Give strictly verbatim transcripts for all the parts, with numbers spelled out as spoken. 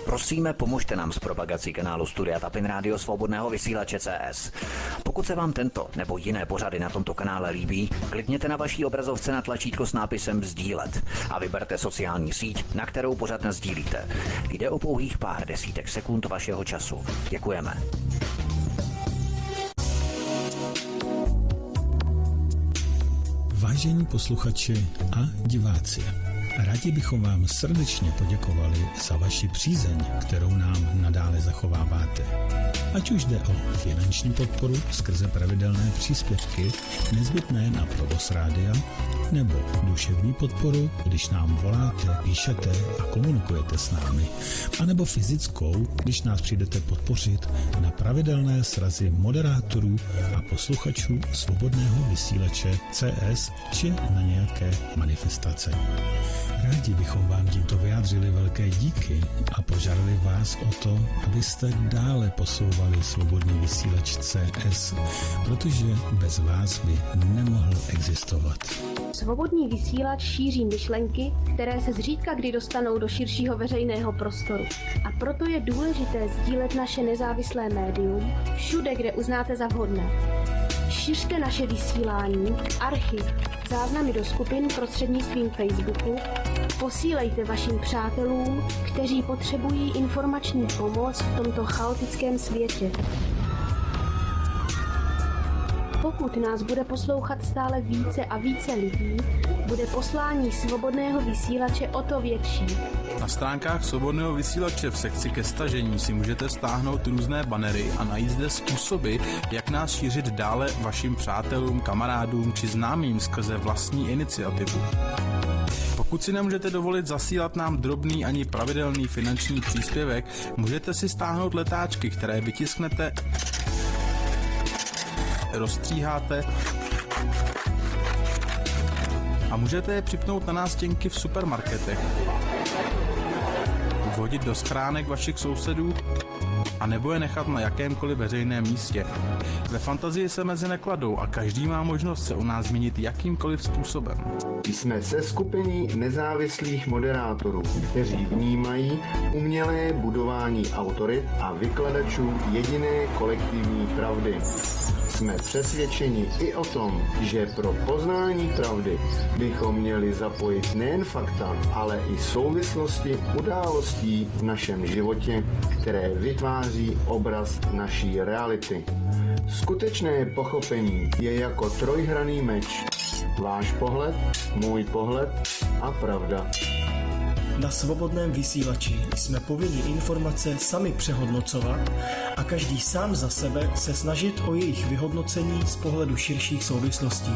Prosíme, pomožte nám s propagací kanálu Studia Tapin Rádio Svobodného vysílače C S. Pokud se vám tento nebo jiné pořady na tomto kanále líbí, klikněte na vaší obrazovce na tlačítko s nápisem sdílet a vyberte sociální síť, na kterou pořad nasdílíte. Jde o pouhých pár desítek sekund vašeho času. Děkujeme. Vážení posluchači a diváci, rádi bychom vám srdečně poděkovali za vaši přízeň, kterou nám nadále zachováváte. Ať už jde o finanční podporu skrze pravidelné příspěvky nezbytné na provoz rádia, nebo duševní podporu, když nám voláte, píšete a komunikujete s námi, anebo fyzickou, když nás přijdete podpořit na pravidelné srazy moderátorů a posluchačů svobodného vysílače C S či na nějaké manifestace. Rádi bychom vám tímto vyjádřili velké díky a požádali vás o to, abyste dále posouvali svobodný vysílač C S, protože bez vás by nemohl existovat. Svobodný vysílač šíří myšlenky, které se zřídka kdy dostanou do širšího veřejného prostoru. A proto je důležité sdílet naše nezávislé médium všude, kde uznáte za vhodné. Šiřte naše vysílání, archiv, záznamy do skupin prostřednictvím Facebooku, posílejte vašim přátelům, kteří potřebují informační pomoc v tomto chaotickém světě. Pokud nás bude poslouchat stále více a více lidí, bude poslání svobodného vysílače o to větší. Na stránkách svobodného vysílače v sekci ke stažení si můžete stáhnout různé banery a najít zde způsoby, jak nás šířit dále vašim přátelům, kamarádům či známým skrze vlastní iniciativu. Pokud si nemůžete dovolit zasílat nám drobný ani pravidelný finanční příspěvek, můžete si stáhnout letáčky, které vytisknete, rozstříháte a můžete je připnout na nástěnky v supermarketech, vhodit do schránek vašich sousedů a nebo je nechat na jakémkoliv veřejném místě. Ve fantazii se mezi nekladou a každý má možnost se o nás zmínit jakýmkoliv způsobem. Jsme se skupiní nezávislých moderátorů, kteří vnímají umělé budování autorit a vykladačů jediné kolektivní pravdy. Jsme přesvědčeni i o tom, že pro poznání pravdy bychom měli zapojit nejen fakta, ale i souvislosti událostí v našem životě, které vytváří obraz naší reality. Skutečné pochopení je jako trojhranný meč. Váš pohled, můj pohled a pravda. Na svobodném vysílači jsme povinni informace sami přehodnocovat a každý sám za sebe se snažit o jejich vyhodnocení z pohledu širších souvislostí.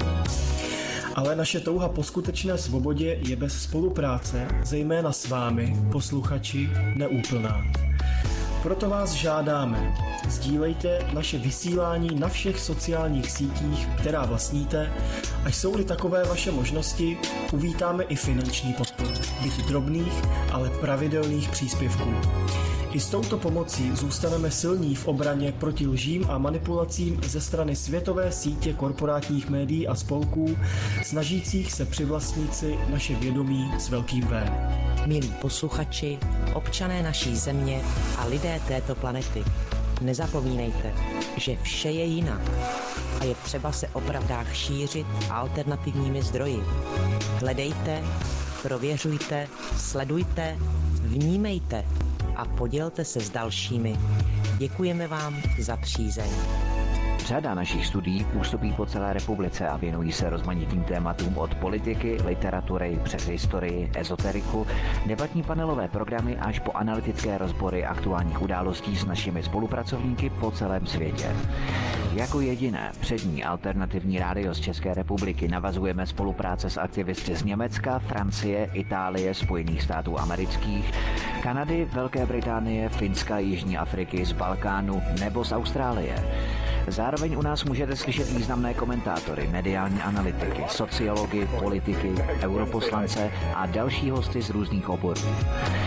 Ale naše touha po skutečné svobodě je bez spolupráce, zejména s vámi, posluchači, neúplná. Proto vás žádáme, sdílejte naše vysílání na všech sociálních sítích, která vlastníte, a jsou-li takové vaše možnosti, uvítáme i finanční podporu, byť drobných, ale pravidelných příspěvků. I s touto pomocí zůstaneme silní v obraně proti lžím a manipulacím ze strany světové sítě korporátních médií a spolků, snažících se přivlastnit si naše vědomí s velkým V. Milí posluchači, občané naší země a lidé této planety, nezapomínejte, že vše je jinak a je třeba se o pravdách šířit alternativními zdroji. Hledejte, prověřujte, sledujte, vnímejte a podělte se s dalšími. Děkujeme vám za přízeň. Řada našich studií působí po celé republice a věnují se rozmanitým tématům od politiky, literatury přes historii, ezoteriku, debatní panelové programy až po analytické rozbory aktuálních událostí s našimi spolupracovníky po celém světě. Jako jediné přední alternativní rádio z České republiky navazujeme spolupráce s aktivisty z Německa, Francie, Itálie, Spojených států amerických, Kanady, Velké Británie, Finska, Jižní Afriky, z Balkánu nebo z Austrálie. Zároveň u nás můžete slyšet významné komentátory, mediální analytiky, sociology, politiky, europoslance a další hosty z různých oborů.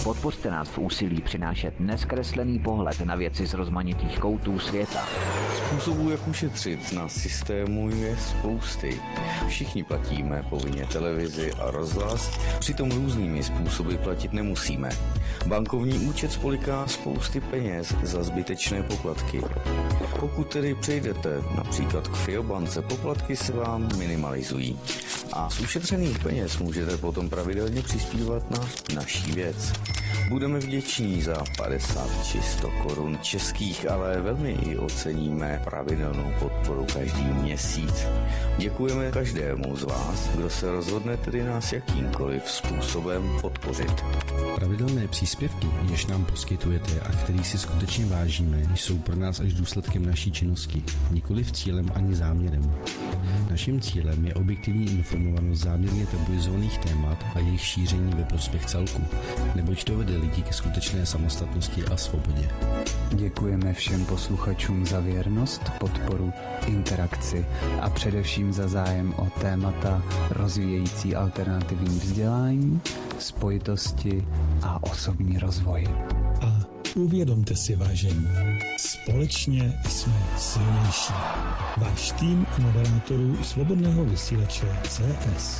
Podpořte nás v úsilí přinášet neskreslený pohled na věci z rozmanitých koutů světa. Způsobů, jak ušetřit na systému, je spousty. Všichni platíme povinně televizi a rozhlas, přitom různými způsoby platit nemusíme. Bankovní účet spoliká spousty peněz za zbytečné poplatky. Pokud tedy přejdete například k Fiobance, poplatky se vám minimalizují. A z ušetřených peněz můžete potom pravidelně přispívat na naší věc. Budeme vděční za padesát či sto korun českých, ale velmi i oceníme pravidelnou podporu každý měsíc. Děkujeme každému z vás, kdo se rozhodne tedy nás jakýmkoliv způsobem podpořit. Pravidelné příspěvky, jež nám poskytujete a kterých si skutečně vážíme, jsou pro nás až důsledkem naší činnosti, nikoliv cílem ani záměrem. Naším cílem je objektivní informovanost záměrně tabuizovaných témat a jejich šíření ve prospěch celku, neboť to vede lidi ke skutečné samostatnosti a svobodě. Děkujeme všem posluchačům za věrnost, podporu, interakci a především za zájem o témata rozvíjející alternativní vzdělání, spojitosti a osobní rozvoj. A uvědomte si, vážení, společně jsme silnější. Váš tým moderátorů Svobodného vysílače C S.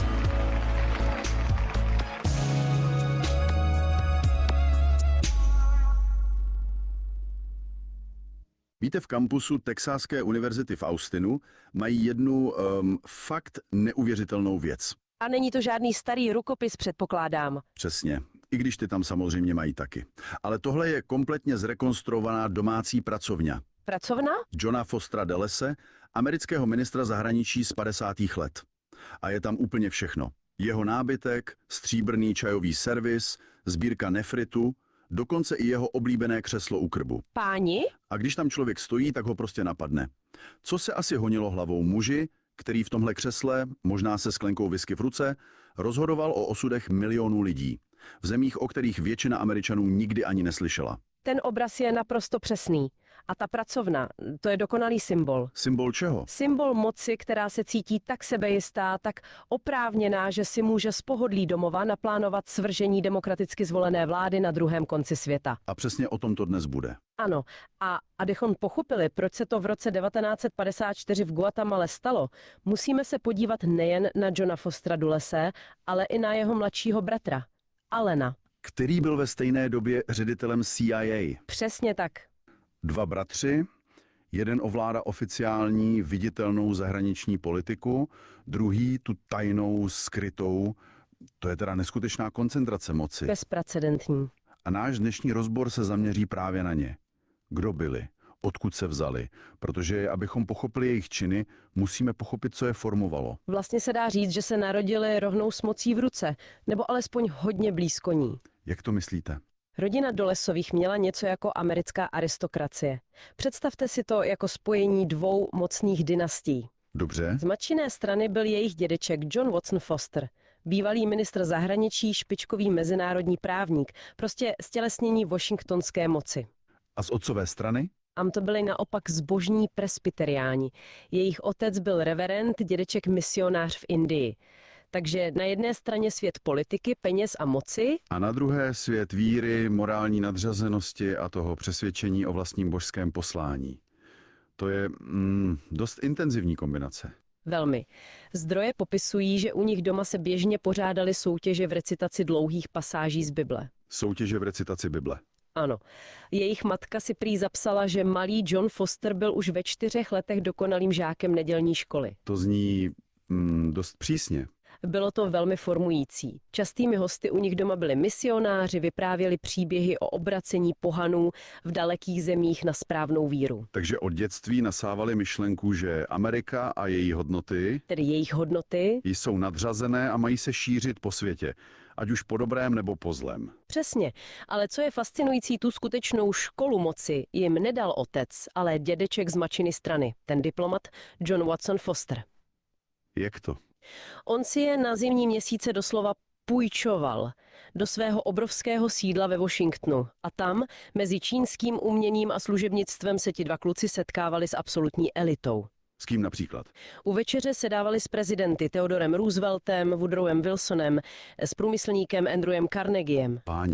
Víte, v kampusu Texaské univerzity v Austinu mají jednu um, fakt neuvěřitelnou věc. A není to žádný starý rukopis, předpokládám. Přesně. I když ty tam samozřejmě mají taky. Ale tohle je kompletně zrekonstruovaná domácí pracovňa. Pracovna? Johna Fostera Dulesse, amerického ministra zahraničí z padesátých let. A je tam úplně všechno. Jeho nábytek, stříbrný čajový servis, sbírka nefritu, dokonce i jeho oblíbené křeslo u krbu. Páni? A když tam člověk stojí, tak ho prostě napadne. Co se asi honilo hlavou muži, který v tomhle křesle, možná se sklenkou whisky v ruce, rozhodoval o osudech milionů lidí. V zemích, o kterých většina Američanů nikdy ani neslyšela. Ten obraz je naprosto přesný. A ta pracovna, to je dokonalý symbol. Symbol čeho? Symbol moci, která se cítí tak sebejistá, tak oprávněná, že si může z pohodlí domova naplánovat svržení demokraticky zvolené vlády na druhém konci světa. A přesně o tom to dnes bude. Ano. A abychom pochopili, proč se to v roce devatenáct set padesát čtyři v Guatemale stalo, musíme se podívat nejen na Johna Fostera Dulesse, ale i na jeho mladšího bratra, Allena. Který byl ve stejné době ředitelem C I A. Přesně tak. Dva bratři, jeden ovládá oficiální, viditelnou zahraniční politiku, druhý tu tajnou, skrytou. To je teda neskutečná koncentrace moci. Bezprecedentní. A náš dnešní rozbor se zaměří právě na ně. Kdo byli? Odkud se vzali? Protože abychom pochopili jejich činy, musíme pochopit, co je formovalo. Vlastně se dá říct, že se narodili rovnou s mocí v ruce, nebo alespoň hodně blízko ní. Jak to myslíte? Rodina Dullesových měla něco jako americká aristokracie. Představte si to jako spojení dvou mocných dynastií. Dobře. Z matčiné strany byl jejich dědeček John Watson Foster, bývalý ministr zahraničí, špičkový mezinárodní právník, prostě stělesnění washingtonské moci. A z otcové strany? Am to byli naopak zbožní presbyteriáni. Jejich otec byl reverend, dědeček misionář v Indii. Takže na jedné straně svět politiky, peněz a moci. A na druhé svět víry, morální nadřazenosti a toho přesvědčení o vlastním božském poslání. To je mm, dost intenzivní kombinace. Velmi. Zdroje popisují, že u nich doma se běžně pořádaly soutěže v recitaci dlouhých pasáží z Bible. Soutěže v recitaci Bible. Ano. Jejich matka si prý zapsala, že malý John Foster byl už ve čtyřech letech dokonalým žákem nedělní školy. To zní mm, dost přísně. Bylo to velmi formující. Častými hosty u nich doma byli misionáři, vyprávěli příběhy o obracení pohanů v dalekých zemích na správnou víru. Takže od dětství nasávali myšlenku, že Amerika a její hodnoty, tedy jejich hodnoty, jsou nadřazené a mají se šířit po světě, ať už po dobrém nebo po zlém. Přesně, ale co je fascinující, tu skutečnou školu moci jim nedal otec, ale dědeček z matčiny strany, ten diplomat John Watson Foster. Jak to? On si je na zimní měsíce doslova půjčoval do svého obrovského sídla ve Washingtonu a tam mezi čínským uměním a služebnictvem se ti dva kluci setkávali s absolutní elitou. S kým například? U večeře se dávali s prezidenty Theodorem Rooseveltem, Woodrowem Wilsonem, s průmyslníkem Andrewem Carnegiem. Páni.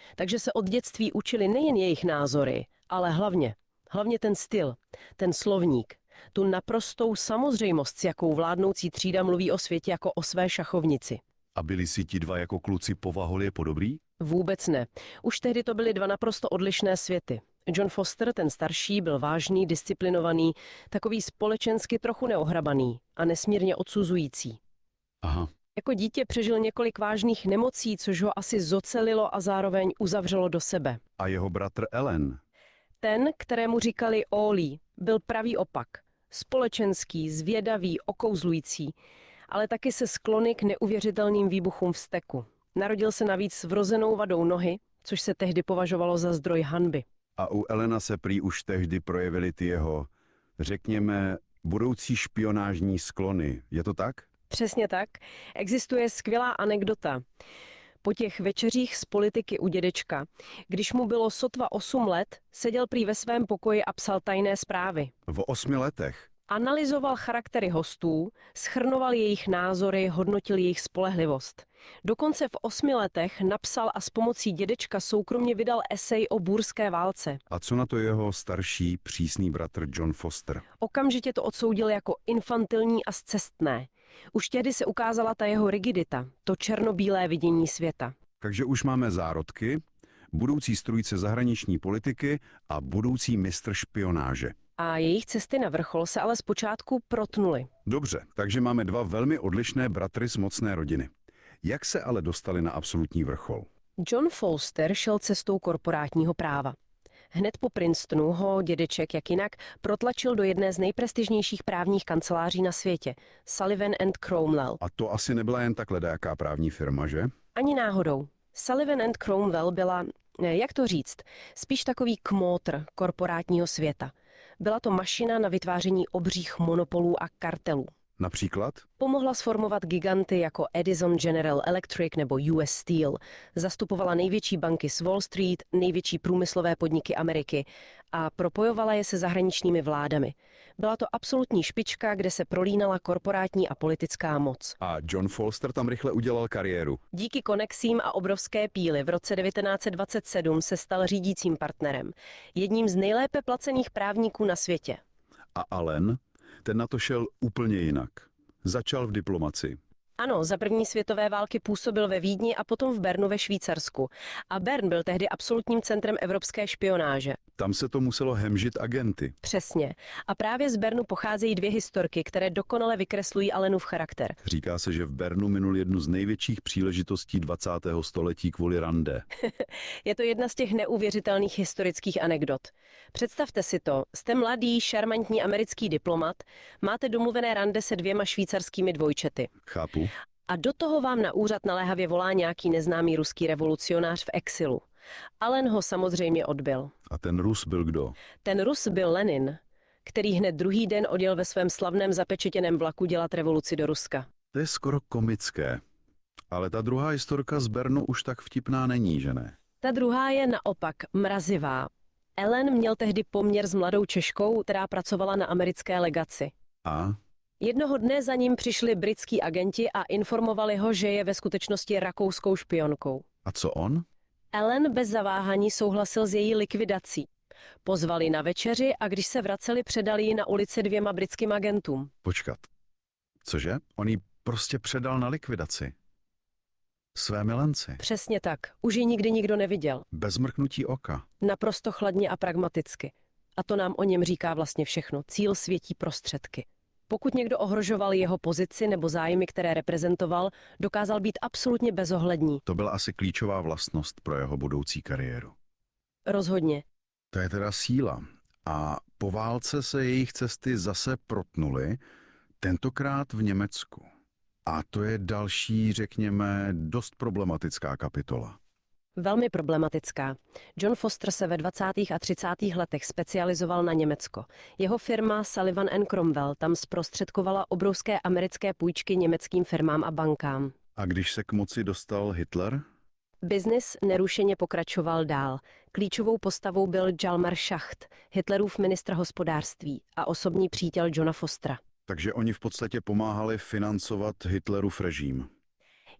Takže se od dětství učili nejen jejich názory, ale hlavně, hlavně ten styl, ten slovník, tu naprostou samozřejmost, s jakou vládnoucí třída mluví o světě jako o své šachovnici. A byli si ti dva jako kluci povahově podobrí? Vůbec ne. Už tehdy to byly dva naprosto odlišné světy. John Foster, ten starší, byl vážný, disciplinovaný, takový společensky trochu neohrabaný a nesmírně odsuzující. Aha. Jako dítě přežil několik vážných nemocí, což ho asi zocelilo a zároveň uzavřelo do sebe. A jeho bratr Ellen? Ten, kterému říkali Ollie, byl pravý opak. Společenský, zvědavý, okouzlující, ale taky se sklony k neuvěřitelným výbuchům vzteku. Narodil se navíc s vrozenou vadou nohy, což se tehdy považovalo za zdroj hanby. A u Elena se prý už tehdy projevily ty jeho, řekněme, budoucí špionážní sklony. Je to tak? Přesně tak. Existuje skvělá anekdota. Po těch večeřích z politiky u dědečka, když mu bylo sotva osm let, seděl prý ve svém pokoji a psal tajné zprávy. V osmi letech? Analyzoval charaktery hostů, shrnoval jejich názory, hodnotil jejich spolehlivost. Dokonce v osmi letech napsal a s pomocí dědečka soukromně vydal esej o búrské válce. A co na to jeho starší, přísný bratr John Foster? Okamžitě to odsoudil jako infantilní a scestné. Už tehdy se ukázala ta jeho rigidita, to černobílé vidění světa. Takže už máme zárodky, budoucí strůjce zahraniční politiky a budoucí mistr špionáže. A jejich cesty na vrchol se ale zpočátku protnuly. Dobře, takže máme dva velmi odlišné bratry z mocné rodiny. Jak se ale dostali na absolutní vrchol? John Foster šel cestou korporátního práva. Hned po Princetonu ho dědeček, jak jinak, protlačil do jedné z nejprestižnějších právních kanceláří na světě, Sullivan and Cromwell. A to asi nebyla jen tak ledajaká právní firma, že? Ani náhodou. Sullivan and Cromwell byla, jak to říct, spíš takový kmotr korporátního světa. Byla to mašina na vytváření obřích monopolů a kartelů. Například? Pomohla sformovat giganty jako Edison, General Electric nebo U S Steel. Zastupovala největší banky z Wall Street, největší průmyslové podniky Ameriky a propojovala je se zahraničními vládami. Byla to absolutní špička, kde se prolínala korporátní a politická moc. A John Foster tam rychle udělal kariéru. Díky konexím a obrovské píli v roce devatenáct set dvacet sedm se stal řídícím partnerem, jedním z nejlépe placených právníků na světě. A Allen? Ten na to šel úplně jinak. Začal v diplomaci. Ano, za první světové války působil ve Vídni a potom v Bernu ve Švýcarsku. A Bern byl tehdy absolutním centrem evropské špionáže. Tam se to muselo hemžit agenty. Přesně. A právě z Bernu pocházejí dvě historky, které dokonale vykreslují Allenův charakter. Říká se, že v Bernu minul jednu z největších příležitostí dvacátého století kvůli rande. Je to jedna z těch neuvěřitelných historických anekdot. Představte si to, jste mladý, šarmantní americký diplomat, máte domluvené rande se dvěma švýcarskými dvojčety. Chápu. A do toho vám na úřad naléhavě volá nějaký neznámý ruský revolucionář v exilu. Allen ho samozřejmě odbyl. A ten Rus byl kdo? Ten Rus byl Lenin, který hned druhý den odjel ve svém slavném zapečetěném vlaku dělat revoluci do Ruska. To je skoro komické. Ale ta druhá historka z Bernu už tak vtipná není, že ne? Ta druhá je naopak mrazivá. Ellen měl tehdy poměr s mladou Češkou, která pracovala na americké legaci. A? Jednoho dne za ním přišli britský agenti a informovali ho, že je ve skutečnosti rakouskou špionkou. A co on? Ellen bez zaváhání souhlasil s její likvidací. Pozvali na večeři a když se vraceli, předali ji na ulici dvěma britským agentům. Počkat. Cože? On ji prostě předal na likvidaci. Své milenci. Přesně tak. Už ji nikdy nikdo neviděl. Bez mrknutí oka. Naprosto chladně a pragmaticky. A to nám o něm říká vlastně všechno. Cíl světí prostředky. Pokud někdo ohrožoval jeho pozici nebo zájmy, které reprezentoval, dokázal být absolutně bezohlední. To byla asi klíčová vlastnost pro jeho budoucí kariéru. Rozhodně. To je teda síla. A po válce se jejich cesty zase protnuly, tentokrát v Německu. A to je další, řekněme, dost problematická kapitola. Velmi problematická. John Foster se ve dvacátých a třicátých letech specializoval na Německo. Jeho firma Sullivan and Cromwell tam zprostředkovala obrovské americké půjčky německým firmám a bankám. A když se k moci dostal Hitler? Biznis nerušeně pokračoval dál. Klíčovou postavou byl Hjalmar Schacht, Hitlerův ministr hospodářství a osobní přítel Johna Fostera. Takže oni v podstatě pomáhali financovat Hitlerův režim.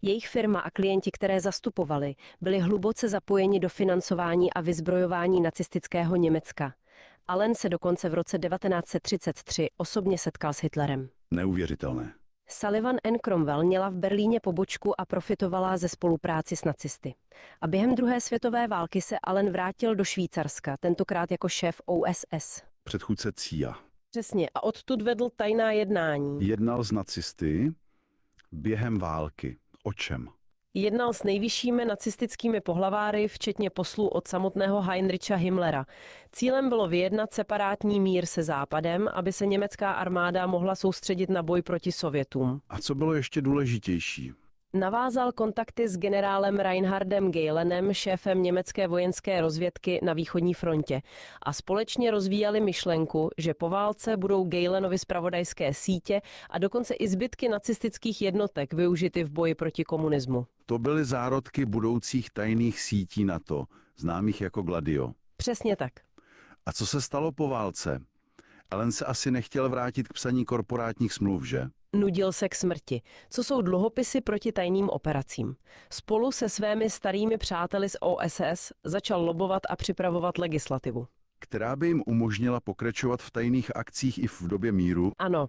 Jejich firma a klienti, které zastupovali, byli hluboce zapojeni do financování a vyzbrojování nacistického Německa. Allen se dokonce v roce devatenáct set třicet tři osobně setkal s Hitlerem. Neuvěřitelné. Sullivan and Cromwell měla v Berlíně pobočku a profitovala ze spolupráci s nacisty. A během druhé světové války se Allen vrátil do Švýcarska, tentokrát jako šéf O S S. Předchůdce C I A. Přesně, a odtud vedl tajná jednání. Jednal s nacisty během války. O čem? Jednal s nejvyššími nacistickými pohlaváry, včetně poslů od samotného Heinricha Himmlera. Cílem bylo vyjednat separátní mír se Západem, aby se německá armáda mohla soustředit na boj proti Sovětům. A co bylo ještě důležitější? Navázal kontakty s generálem Reinhardem Gehlenem, šéfem německé vojenské rozvědky na východní frontě, a společně rozvíjali myšlenku, že po válce budou Gehlenovi zpravodajské sítě a dokonce i zbytky nacistických jednotek využity v boji proti komunismu. To byly zárodky budoucích tajných sítí NATO, známých jako Gladio. Přesně tak. A co se stalo po válce? Allen se asi nechtěl vrátit k psaní korporátních smluv, že? Nudil se k smrti, co jsou dluhopisy proti tajným operacím. Spolu se svými starými přáteli z O S S začal lobovat a připravovat legislativu. Která by jim umožnila pokračovat v tajných akcích i v době míru? Ano.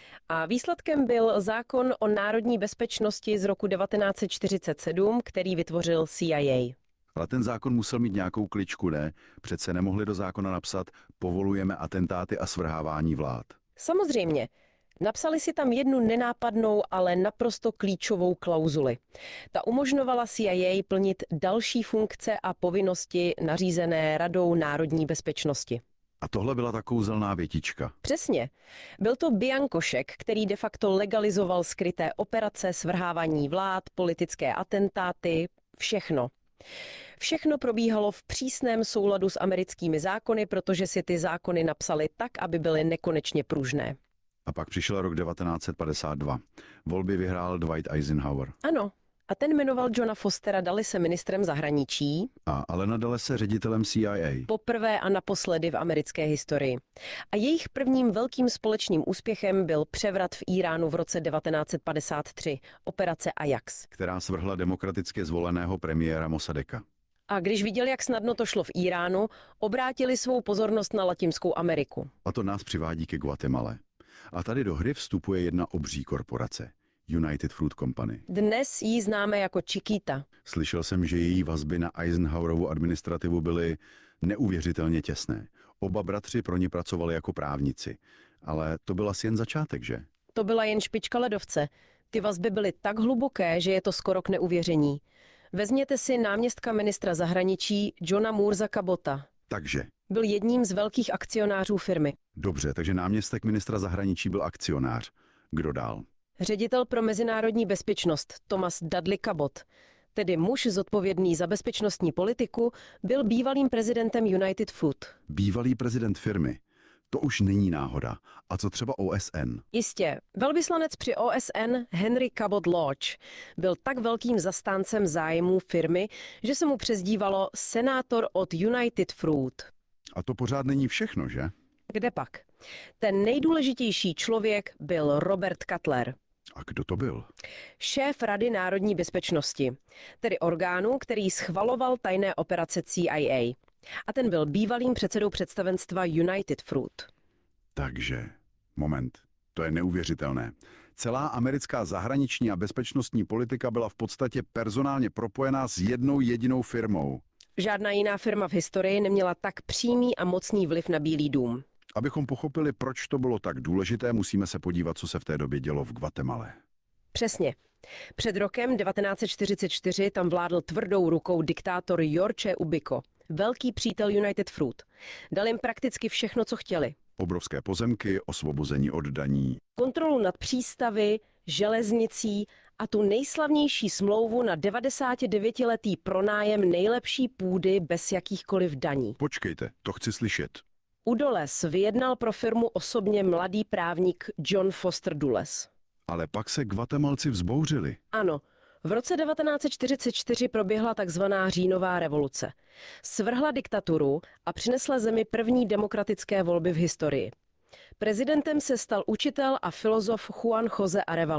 A výsledkem byl zákon o národní bezpečnosti z roku devatenáct set čtyřicet sedm, který vytvořil C I A. Ale ten zákon musel mít nějakou kličku, ne? Přece nemohli do zákona napsat povolujeme atentáty a svrhávání vlád. Samozřejmě. Napsali si tam jednu nenápadnou, ale naprosto klíčovou klauzuli. Ta umožňovala C I A plnit další funkce a povinnosti nařízené Radou národní bezpečnosti. A tohle byla ta kouzelná větička. Přesně. Byl to biankošek, který de facto legalizoval skryté operace, svrhávání vlád, politické atentáty, všechno. Všechno probíhalo v přísném souladu s americkými zákony, protože si ty zákony napsali tak, aby byly nekonečně pružné. A pak přišel rok devatenáct set padesát dva. Volby vyhrál Dwight Eisenhower. Ano. A ten jmenoval Johna Fostera Dullise ministrem zahraničí. A Allena Dullise ředitelem C I A. Poprvé a naposledy v americké historii. A jejich prvním velkým společným úspěchem byl převrat v Íránu v roce devatenáct set padesát tři, operace Ajax. Která svrhla demokraticky zvoleného premiéra Mossadeka. A když viděli, jak snadno to šlo v Íránu, obrátili svou pozornost na Latinskou Ameriku. A to nás přivádí ke Guatemale. A tady do hry vstupuje jedna obří korporace. United Fruit Company. Dnes ji známe jako Chiquita. Slyšel jsem, že její vazby na Eisenhowerovu administrativu byly neuvěřitelně těsné. Oba bratři pro ně pracovali jako právníci. Ale to byl asi jen začátek, že? To byla jen špička ledovce. Ty vazby byly tak hluboké, že je to skoro k neuvěření. Vezměte si náměstka ministra zahraničí Johna Mooresa Cabota. Takže? Byl jedním z velkých akcionářů firmy. Dobře, takže náměstek ministra zahraničí byl akcionář. Kdo dál? Ředitel pro mezinárodní bezpečnost Thomas Dudley Cabot, tedy muž zodpovědný za bezpečnostní politiku, byl bývalým prezidentem United Fruit. Bývalý prezident firmy. To už není náhoda. A co třeba O S N? Jistě. Velvyslanec při O S N Henry Cabot Lodge byl tak velkým zastáncem zájmů firmy, že se mu přezdívalo senátor od United Fruit. A to pořád není všechno, že? Kde pak? Ten nejdůležitější člověk byl Robert Cutler. A kdo to byl? Šéf Rady národní bezpečnosti, tedy orgánu, který schvaloval tajné operace C I A. A ten byl bývalým předsedou představenstva United Fruit. Takže, moment, to je neuvěřitelné. Celá americká zahraniční a bezpečnostní politika byla v podstatě personálně propojená s jednou jedinou firmou. Žádná jiná firma v historii neměla tak přímý a mocný vliv na Bílý dům. Abychom pochopili, proč to bylo tak důležité, musíme se podívat, co se v té době dělo v Guatemale. Přesně. Před rokem devatenáct set čtyřicet čtyři tam vládl tvrdou rukou diktátor Jorge Ubico, velký přítel United Fruit. Dal jim prakticky všechno, co chtěli. Obrovské pozemky, osvobození od daní. Kontrolu nad přístavy, železnicí a tu nejslavnější smlouvu na devadesátidevětiletý pronájem nejlepší půdy bez jakýchkoliv daní. Počkejte, to chci slyšet. U Dulles vyjednal pro firmu osobně mladý právník John Foster Dulles. Ale pak se Guatemalci vzbouřili. Ano, v roce devatenáct set čtyřicet čtyři proběhla takzvaná říjnová revoluce. Svrhla diktaturu a přinesla zemi první demokratické volby v historii. Prezidentem se stal učitel a filozof Juan José Arevalo.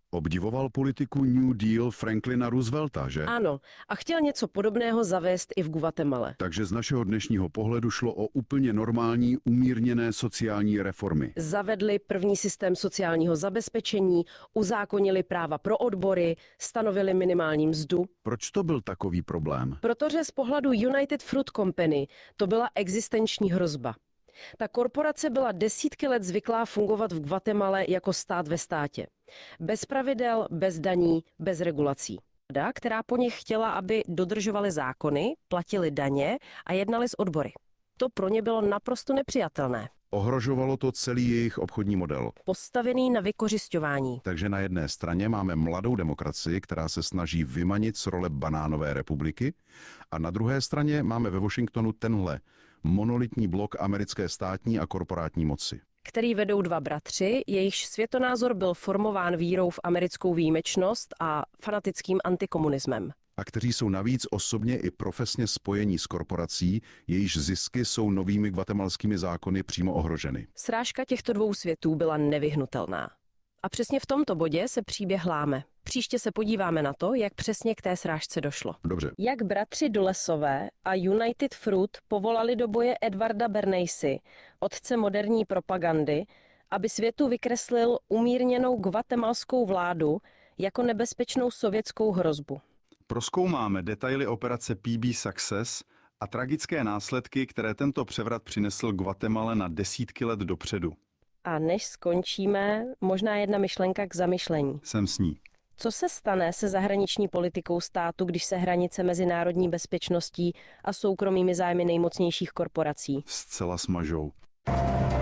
Obdivoval politiku New Deal Franklina Roosevelta, že? Ano, a chtěl něco podobného zavést i v Guatemale. Takže z našeho dnešního pohledu šlo o úplně normální, umírněné sociální reformy. Zavedli první systém sociálního zabezpečení, uzákonili práva pro odbory, stanovili minimální mzdu. Proč to byl takový problém? Protože z pohledu United Fruit Company to byla existenční hrozba. Ta korporace byla desítky let zvyklá fungovat v Guatemale jako stát ve státě. Bez pravidel, bez daní, bez regulací. Vláda, která po nich chtěla, aby dodržovali zákony, platili daně a jednali s odbory. To pro ně bylo naprosto nepřijatelné. Ohrožovalo to celý jejich obchodní model. Postavený na vykořisťování. Takže na jedné straně máme mladou demokracii, která se snaží vymanit z role banánové republiky, a na druhé straně máme ve Washingtonu tenhle monolitní blok americké státní a korporátní moci. Který vedou dva bratři, jejichž světonázor byl formován vírou v americkou výjimečnost a fanatickým antikomunismem. A kteří jsou navíc osobně i profesně spojení s korporací, jejíž zisky jsou novými guatemalskými zákony přímo ohroženy. Srážka těchto dvou světů byla nevyhnutelná. A přesně v tomto bodě se příběh láme. Příště se podíváme na to, jak přesně k té srážce došlo. Dobře. Jak bratři Dulesové a United Fruit povolali do boje Edwarda Bernaysy, otce moderní propagandy, aby světu vykreslil umírněnou guatemalskou vládu jako nebezpečnou sovětskou hrozbu. Prozkoumáme detaily operace P B Success a tragické následky, které tento převrat přinesl Guatemale na desítky let dopředu. A než skončíme, možná jedna myšlenka k zamyšlení. Jsem s ní. Co se stane se zahraniční politikou státu, když se hranice mezi národní bezpečností a soukromými zájmy nejmocnějších korporací Zcela smažou.